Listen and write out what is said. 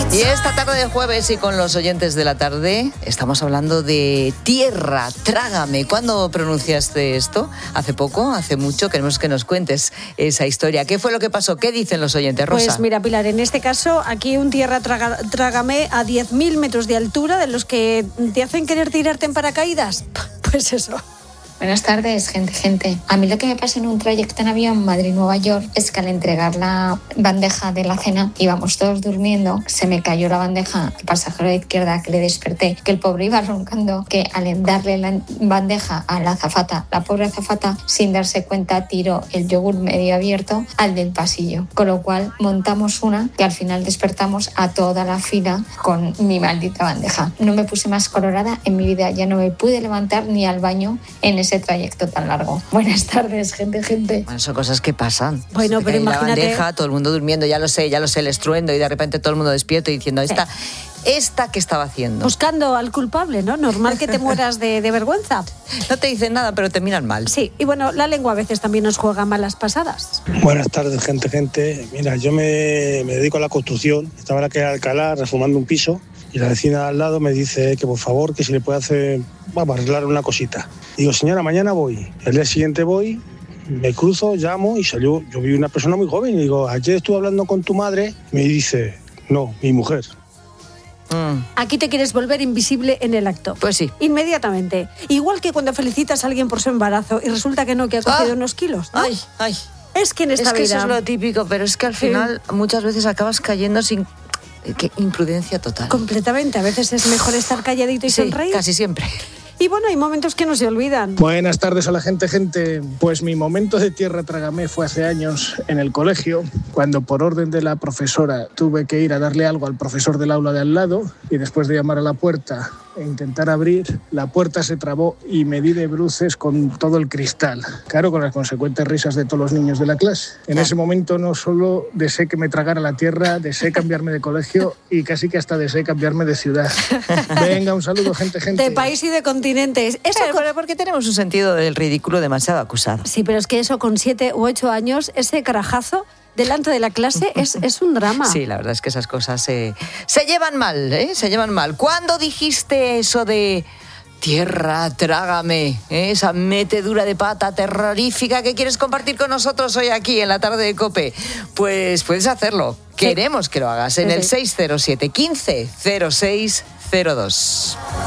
Y esta tarde de jueves y con los oyentes de la tarde estamos hablando de tierra, trágame. ¿Cuándo pronunciaste esto? ¿Hace poco? ¿Hace mucho? Queremos que nos cuentes esa historia. ¿Qué fue lo que pasó? ¿Qué dicen los oyentes, Rosa? Pues mira, Pilar, en este caso, aquí un tierra trágame a 10.000 metros de altura, de los que te hacen querer tirarte en paracaídas. Pues eso. Buenas tardes, gente. A mí lo que me pasa en un trayecto en avión Madrid-Nueva York es que al entregar la bandeja de la cena, íbamos todos durmiendo, se me cayó la bandeja al pasajero de izquierda, que le desperté, que el pobre iba roncando, que al darle la bandeja a la azafata, la pobre azafata, sin darse cuenta, tiró el yogur medio abierto al del pasillo. Con lo cual montamos una que al final despertamos a toda la fila con mi maldita bandeja. No me puse más colorada en mi vida, ya no me pude levantar ni al baño en ese trayecto tan largo. Buenas tardes, gente. Bueno, son cosas que pasan. Bueno, pero imagínate. La bandeja, todo el mundo durmiendo, ya lo sé, el estruendo, y de repente todo el mundo despierto y diciendo, ¿esta qué estaba haciendo? Buscando al culpable, ¿no? Normal que te mueras de vergüenza. No te dicen nada, pero te miran mal. Sí, y bueno, la lengua a veces también nos juega malas pasadas. Buenas tardes, gente. Mira, yo me dedico a la construcción. Estaba en la Alcalá reformando un piso y la vecina al lado me dice que por favor, que si le puede hacer, vamos a arreglar una cosita. Digo, señora, mañana voy. El día siguiente voy, me cruzo, llamo y salió. Yo vi una persona muy joven y digo, ayer estuve hablando con tu madre. Me dice, no, mi mujer. Aquí te quieres volver invisible en el acto. Pues sí. Inmediatamente. Igual que cuando felicitas a alguien por su embarazo y resulta que no, que ha cogido unos kilos, ¿no? Ay. Es que en esta vida... eso es lo típico, pero es que al final muchas veces acabas cayendo sin... ¡Qué imprudencia total! Completamente. A veces es mejor estar calladito y sonreír. Casi siempre. Y bueno, hay momentos que no se olvidan. Buenas tardes a la gente. Pues mi momento de tierra trágame fue hace años en el colegio, cuando por orden de la profesora tuve que ir a darle algo al profesor del aula de al lado y después de llamar a la puerta e intentar abrir, la puerta se trabó y me di de bruces con todo el cristal. Claro, con las consecuentes risas de todos los niños de la clase. En ese momento no solo deseé que me tragara la tierra, deseé cambiarme de colegio y casi que hasta deseé cambiarme de ciudad. Venga, un saludo, gente. De país y de continentes. Pero porque tenemos un sentido del ridículo demasiado acusado. Sí, pero es que eso con 7 u 8 años, ese carajazo delante de la clase es un drama. Sí, la verdad es que esas cosas se llevan mal, se llevan mal. ¿Cuándo dijiste eso de tierra, trágame? Esa metedura de pata terrorífica que quieres compartir con nosotros hoy aquí en la tarde de COPE. Pues puedes hacerlo. Queremos que lo hagas en el 607 15 06 02.